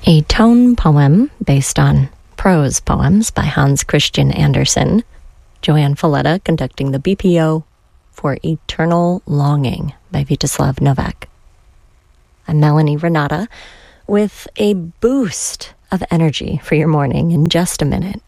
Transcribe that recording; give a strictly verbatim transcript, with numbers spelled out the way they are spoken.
a tone poem based on prose poems by Hans Christian Andersen. Joanne Falletta conducting the B P O for Eternal Longing by Vyacheslav Novak. I'm Melanie Renata with a boost of energy for your morning in just a minute.